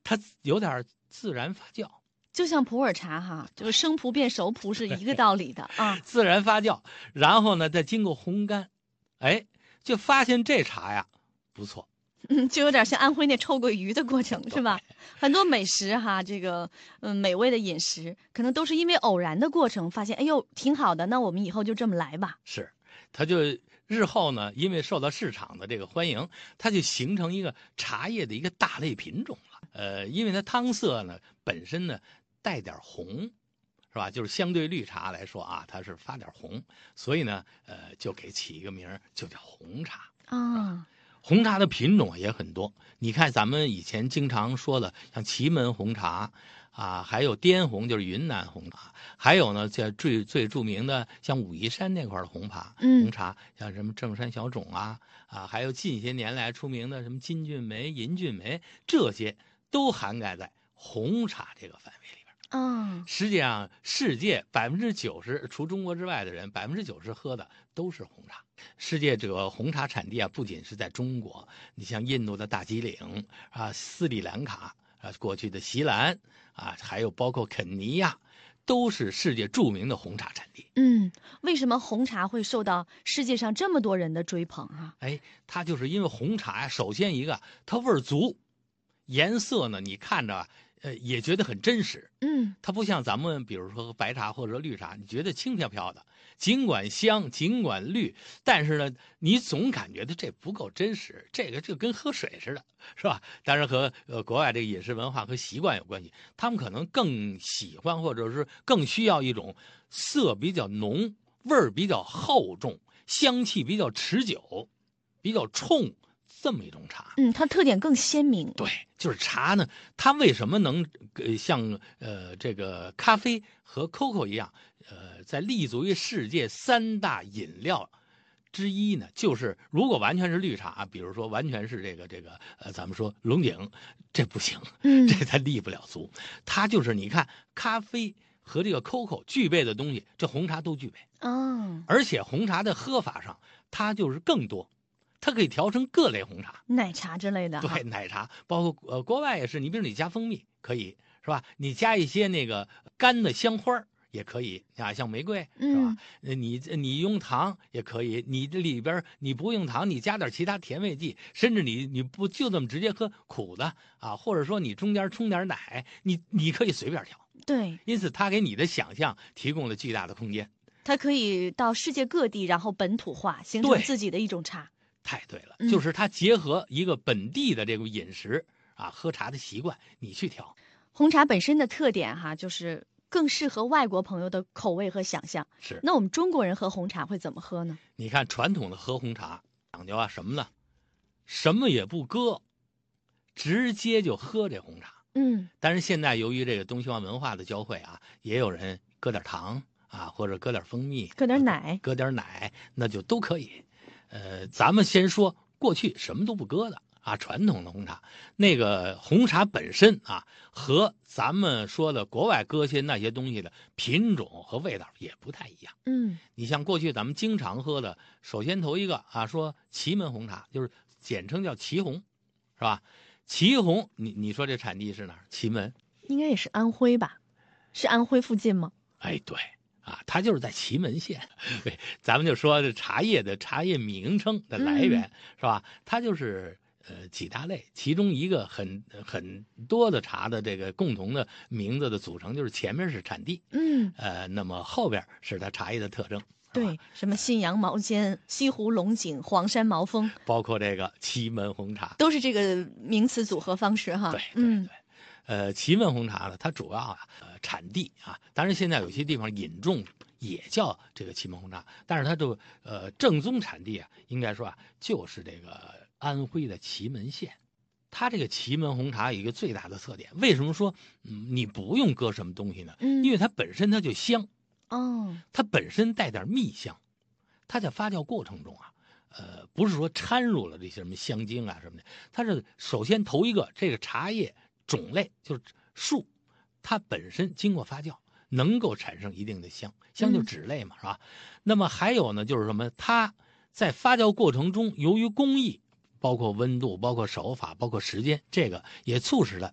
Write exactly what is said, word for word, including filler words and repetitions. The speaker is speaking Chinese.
它有点自然发酵。 就像普洱茶哈，就是生葡变熟葡是一个道理的啊。 自然发酵，然后呢再经过烘干，哎，就发现这茶呀不错。 嗯，就有点像安徽那臭鳜鱼的过程是吧？很多美食哈，这个嗯美味的饮食，可能都是因为偶然的过程发现，哎呦挺好的，那我们以后就这么来吧。 是，它就日后呢，因为受到市场的这个欢迎，它就形成一个茶叶的一个大类品种了。呃，因为它汤色呢本身呢带点红，是吧？就是相对绿茶来说啊，它是发点红，所以呢，呃，就给起一个名儿，就叫红茶啊。 红茶的品种也很多，你看咱们以前经常说的，像祁门红茶啊，还有滇红，就是云南红茶，还有呢，这最最著名的像武夷山那块的红茶， 嗯， 红茶像什么正山小种啊啊，还有近些年来出名的什么金骏眉、银骏眉，这些都涵盖在红茶这个范围里边。 啊， 实际上，世界百分之九十除中国之外的人，百分之九十喝的都是红茶。世界这个红茶产地啊，不仅是在中国，你像印度的大吉岭啊、斯里兰卡啊、过去的锡兰啊，还有包括肯尼亚，都是世界著名的红茶产地。 嗯，为什么红茶会受到世界上这么多人的追捧啊？ 哎，它就是因为红茶呀，首先一个它味儿足，颜色呢你看着呃也觉得很真实。 嗯， 它不像咱们比如说白茶或者绿茶，你觉得轻飘飘的，尽管香尽管绿，但是呢你总感觉到这不够真实，这个就跟喝水似的，是吧？当然和呃国外这个饮食文化和习惯有关系，他们可能更喜欢或者是更需要一种色比较浓、味儿比较厚重、香气比较持久、比较冲这么一种茶。 嗯，它特点更鲜明。 对，就是茶呢，它为什么能呃像呃这个咖啡和 C O C O 一样，呃，在立足于世界三大饮料之一呢？就是如果完全是绿茶，比如说完全是这个这个呃，咱们说龙井，这不行， 嗯， 这它立不了足。它就是你看咖啡和这个 C O C O 具备的东西，这红茶都具备。 哦， 而且红茶的喝法上，它就是更多。它可以调成各类红茶， 奶茶之类的哈。 对，奶茶，包括呃国外也是，你比如你加蜂蜜可以是吧？你加一些那个干的香花也可以啊，像玫瑰是吧？ 嗯， 你你用糖也可以，你这里边你不用糖，你加点其他甜味剂，甚至你你不就这么直接喝苦的啊，或者说你中间冲点奶，你你可以随便调。 对， 因此它给你的想象提供了巨大的空间。 它可以到世界各地，然后本土化，形成对自己的一种茶。 太对了， 嗯就是它结合一个本地的这个饮食啊，喝茶的习惯，你去调。 红茶本身的特点哈，就是更适合外国朋友的口味和想象。 是， 那我们中国人喝红茶会怎么喝呢？ 你看传统的喝红茶讲究啊什么呢？什么也不搁，直接就喝这红茶。 嗯， 但是现在由于这个东西方文化的交汇啊，也有人搁点糖啊，或者搁点蜂蜜， 搁点奶， 搁点奶，那就都可以。呃，咱们先说过去什么都不搁的啊，传统的红茶，那个红茶本身啊，和咱们说的国外搁些那些东西的品种和味道也不太一样。 嗯， 你像过去咱们经常喝的，首先头一个啊，说祁门红茶，就是简称叫祁红，是吧？祁红，你你说这产地是哪儿？祁门， 应该也是安徽吧？是安徽附近吗？ 哎，对啊，它就是在祁门县。对，咱们就说这茶叶的茶叶名称的来源、 嗯、 是吧？它就是呃几大类，其中一个很很多的茶的这个共同的名字的组成，就是前面是产地， 嗯， 呃，那么后边是它茶叶的特征。 对，什么信阳毛尖、西湖龙井、黄山毛峰， 包括这个祁门红茶， 都是这个名词组合方式哈。 对， 嗯， 对对。呃，祁门红茶呢，它主要啊，呃，产地啊，当然现在有些地方引种也叫这个祁门红茶，但是它这个呃正宗产地啊，应该说啊，就是这个安徽的祁门县。它这个祁门红茶有一个最大的特点，为什么说嗯你不用搁什么东西呢？ 嗯， 因为它本身它就香。 哦， 它本身带点蜜香，它在发酵过程中啊，呃，不是说掺入了这些什么香精啊什么的，它是首先头一个这个茶叶种类就是树，它本身经过发酵能够产生一定的香，香就脂类嘛，是吧？那么还有呢，就是什么？它在发酵过程中，由于工艺，包括温度、包括手法、包括时间，这个也促使了